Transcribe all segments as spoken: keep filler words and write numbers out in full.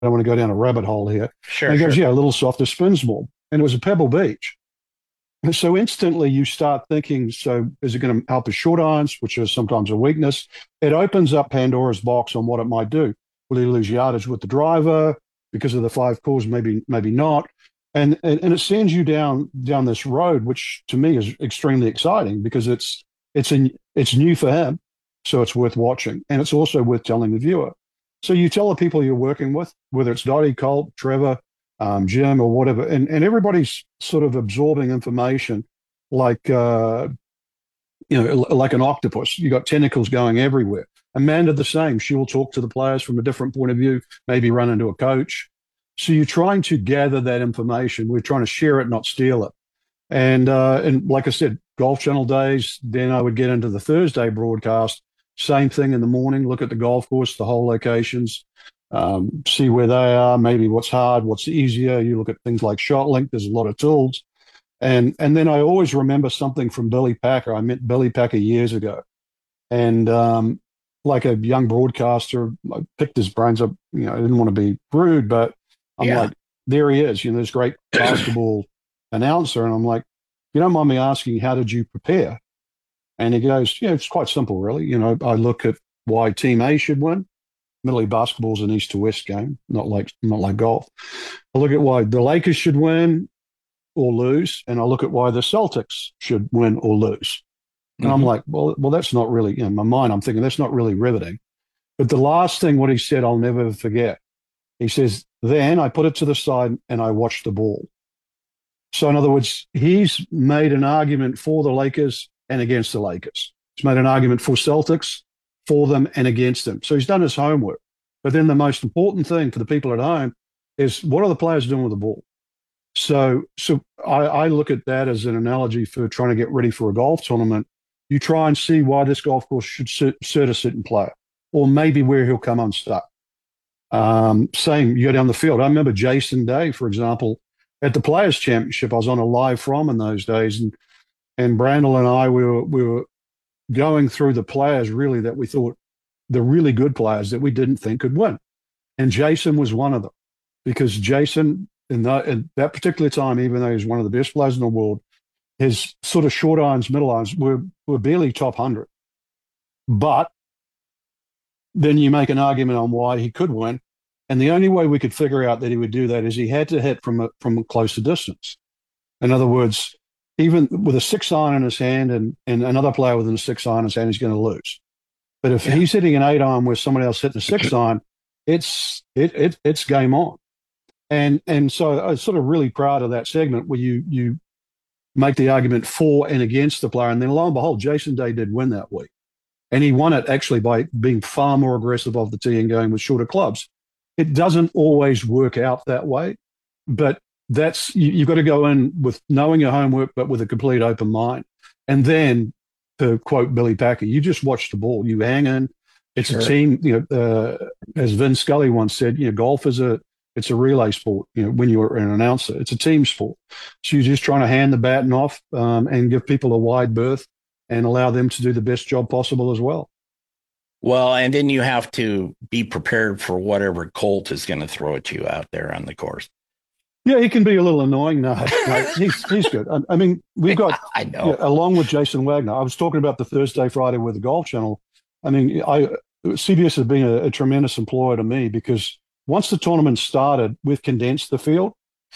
don't want to go down a rabbit hole here. And Sure, he goes, sure. yeah, a little softer spins more. And it was a Pebble Beach. And so instantly you start thinking, so is it going to help his short irons, which is sometimes a weakness? It opens up Pandora's box on what it might do. Will he lose yardage with the driver because of the five calls? Maybe, maybe not. And, and and it sends you down down this road, which to me is extremely exciting because it's it's in, it's new for him, so it's worth watching, and it's also worth telling the viewer. So you tell the people you're working with, whether it's Dottie, Colt, Trevor, um, Jim, or whatever, and, and everybody's sort of absorbing information like uh, you know, like an octopus. You got tentacles going everywhere. Amanda the same. She will talk to the players from a different point of view, maybe run into a coach. So you're trying to gather that information. We're trying to share it, not steal it. And uh, and like I said, Golf Channel days. Then I would get into the Thursday broadcast. Same thing in the morning. Look at the golf course, the hole locations, um, see where they are. Maybe what's hard, what's easier. You look at things like ShotLink. There's a lot of tools. And and then I always remember something from Billy Packer. I met Billy Packer years ago, and um, like a young broadcaster, I picked his brains up. You know, I didn't want to be rude, but I'm Yeah. like, there he is. You know, this great basketball announcer, and I'm like, you don't mind me asking, how did you prepare? And he goes, yeah, it's quite simple, really. You know, I look at why Team A should win. Admittedly, basketball's an east to west game, not like not like golf. I look at why the Lakers should win or lose, and I look at why the Celtics should win or lose. And I'm Hmm. like, well, well, that's not really, in my mind, I'm thinking that's not really riveting. But the last thing, what he said, I'll never forget. He says, then I put it to the side and I watched the ball. So, in other words, he's made an argument for the Lakers and against the Lakers. He's made an argument for Celtics, for them and against them. So he's done his homework. But then the most important thing for the people at home is what are the players doing with the ball? So, so I, I look at that as an analogy for trying to get ready for a golf tournament. You try and see why this golf course should suit, suit a certain player, or maybe where he'll come unstuck. Um, same, you go down the field. I remember Jason Day, for example, at the Players Championship. I was on a live from in those days, and and Brandel and I we were we were going through the players really that we thought the really good players that we didn't think could win, and Jason was one of them because Jason in that, in that particular time, even though he was one of the best players in the world, his sort of short irons, middle irons were were barely top hundred. But then you make an argument on why he could win. And the only way we could figure out that he would do that is he had to hit from a, from a closer distance. In other words, even with a six iron in his hand and, and another player with a six iron in his hand, he's going to lose. But if Yeah. he's hitting an eight iron where somebody else hit the six iron, it's it, it it's game on. And and so I was sort of really proud of that segment where you you make the argument for and against the player, and then lo and behold, Jason Day did win that week, and he won it actually by being far more aggressive off the tee and going with shorter clubs. It doesn't always work out that way, but that's you, you've got to go in with knowing your homework, but with a complete open mind. And then, to quote Billy Packer, you just watch the ball, you hang in. It's a Sure. team, you know. Uh, as Vin Scully once said, you know, golf is a it's a relay sport. You know, when you're an announcer, it's a team sport. So you're just trying to hand the baton off um, and give people a wide berth and allow them to do the best job possible as well. Well, and then you have to be prepared for whatever Colt is going to throw at you out there on the course. Yeah, he can be a little annoying. No, no he's he's good. I, I mean, we've got I yeah, know. along with Jason Wagner. I was talking about the Thursday, Friday with the Golf Channel. I mean, I C B S has been a, a tremendous employer to me because once the tournament started, we've condensed the field.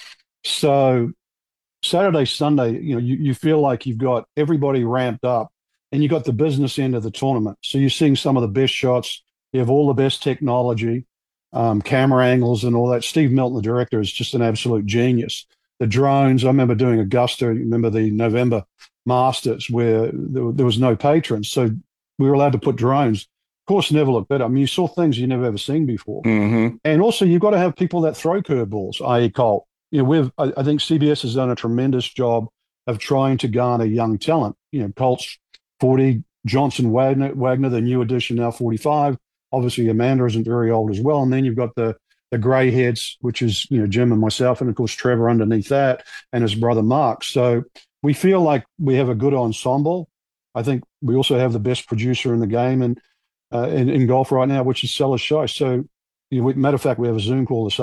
So Saturday, Sunday, you know, you, you feel like you've got everybody ramped up and you got the business end of the tournament. So you're seeing some of the best shots. You have all the best technology, um, camera angles and all that. Steve Milton, the director, is just an absolute genius. The drones, I remember doing Augusta, remember the November Masters where there, there was no patrons. So we were allowed to put drones. Of course, never looked better. I mean, you saw things you never ever seen before. Hmm. And also, you've got to have people that throw curveballs, that is. Colt. You know, we've, I, I think C B S has done a tremendous job of trying to garner young talent. You know, Colt's forty, Johnson Wagner, Wagner, the new addition, now forty-five. Obviously, Amanda isn't very old as well. And then you've got the the grey heads, which is, you know, Jim and myself, and of course, Trevor underneath that, and his brother Mark. So we feel like we have a good ensemble. I think we also have the best producer in the game and uh, in, in golf right now, which is Sellers Shy. So You, matter of fact, we have a Zoom call this